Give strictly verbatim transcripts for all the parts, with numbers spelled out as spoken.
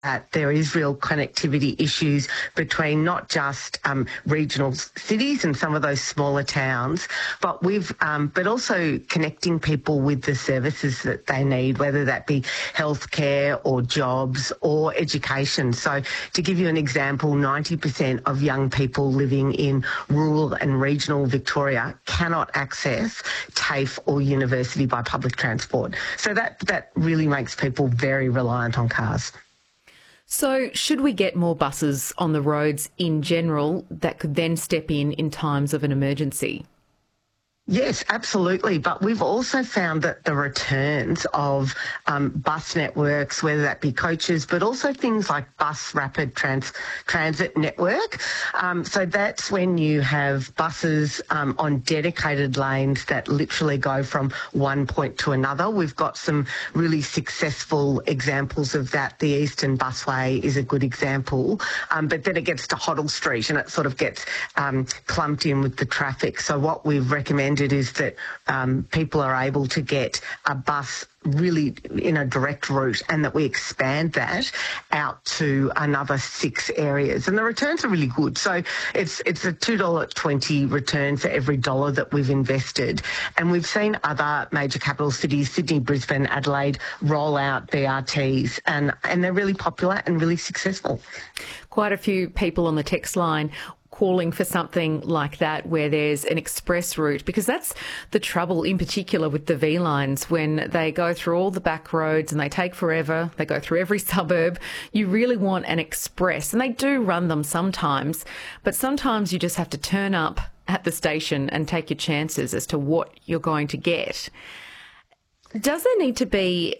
that there is real connectivity issues between not just um, regional cities and some of those smaller towns, but we've um, but also connecting people with the services that they need, whether that be healthcare or jobs or education. So to give you an example, ninety percent of young people living in rural and regional Victoria cannot access TAFE or university by public transport. So that, that really makes people very reliant on cars. So should we get more buses on the roads in general that could then step in in times of an emergency? Yes, absolutely. But we've also found that the returns of um, bus networks, whether that be coaches, but also things like bus rapid trans- transit network. Um, so that's when you have buses um, on dedicated lanes that literally go from one point to another. We've got some really successful examples of that. The Eastern Busway is a good example. Um, but then it gets to Hoddle Street and it sort of gets um, clumped in with the traffic. So what we've recommended is that um, people are able to get a bus really in a direct route and that we expand that out to another six areas. And the returns are really good. So it's it's a two dollars twenty return for every dollar that we've invested. And we've seen other major capital cities, Sydney, Brisbane, Adelaide, roll out B R Ts and, and they're really popular and really successful. Quite a few people on the text line calling for something like that where there's an express route, because that's the trouble in particular with the V lines when they go through all the back roads and they take forever, they go through every suburb. You really want an express, and they do run them sometimes, but sometimes you just have to turn up at the station and take your chances as to what you're going to get. Does there need to be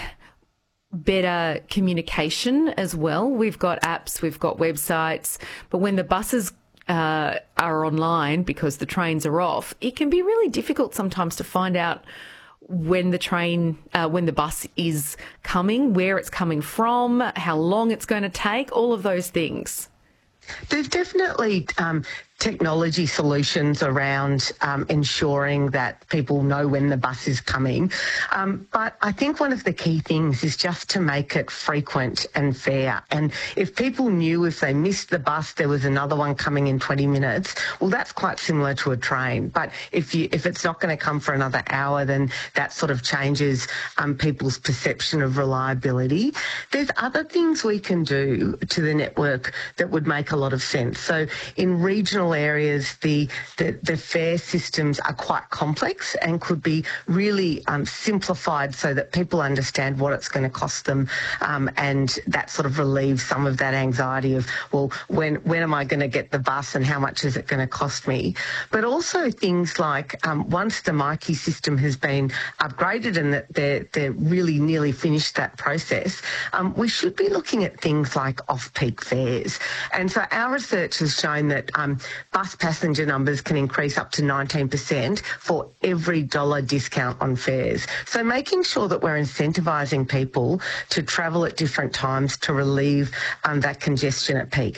better communication as well? We've got apps, we've got websites, but when the buses uh, are online because the trains are off, it can be really difficult sometimes to find out when the train, uh, when the bus is coming, where it's coming from, how long it's going to take, all of those things. There's definitely um, technology solutions around um, ensuring that people know when the bus is coming. Um, but I think one of the key things is just to make it frequent and fair. And if people knew if they missed the bus, there was another one coming in twenty minutes, well, that's quite similar to a train. But if you if it's not going to come for another hour, then that sort of changes um, people's perception of reliability. There's other things we can do to the network that would make a lot of sense. So in regional areas, the, the, the fare systems are quite complex and could be really um, simplified so that people understand what it's going to cost them, um, and that sort of relieves some of that anxiety of, well, when when am I going to get the bus and how much is it going to cost me? But also things like um, once the Myki system has been upgraded and that they're, they're really nearly finished that process, um, we should be looking at things like off-peak fares. And so our research has shown that um, bus passenger numbers can increase up to nineteen percent for every dollar discount on fares. So making sure that we're incentivising people to travel at different times to relieve um, that congestion at peak.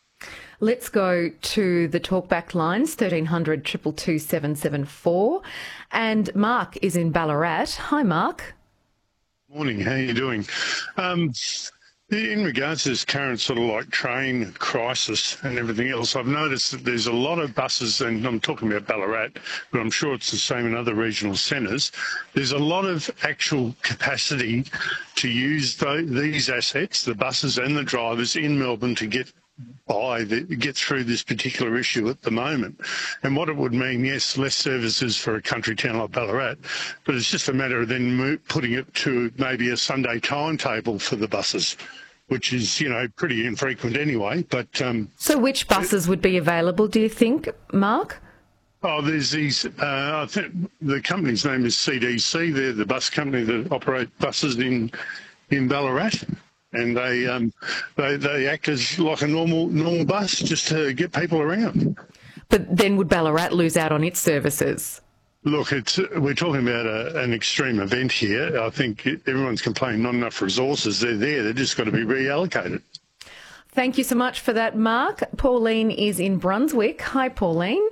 Let's go to the talkback lines, thirteen hundred, two two two, seven seven four. And Mark is in Ballarat. Hi, Mark. Morning, how are you doing? Um, in regards to this current sort of like train crisis and everything else, I've noticed that there's a lot of buses, and I'm talking about Ballarat, but I'm sure it's the same in other regional centres. There's a lot of actual capacity to use the, these assets, the buses and the drivers in Melbourne to get by, the, get through this particular issue at the moment. And what it would mean, yes, less services for a country town like Ballarat, but it's just a matter of then mo- putting it to maybe a Sunday timetable for the buses, which is, you know, pretty infrequent anyway. But um, So which buses would be available, do you think, Mark? Oh, there's these, uh, I think the company's name is C D C. They're the bus company that operate buses in, in Ballarat. And they um, they they act as like a normal normal bus just to get people around. But then would Ballarat lose out on its services? Look, it's we're talking about a, an extreme event here. I think everyone's complaining not enough resources. They're there. They've just got to be reallocated. Thank you so much for that, Mark. Pauline is in Brunswick. Hi, Pauline.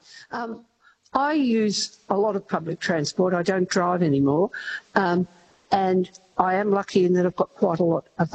Um, I use a lot of public transport. I don't drive anymore. Um, And I am lucky in that I've got quite a lot of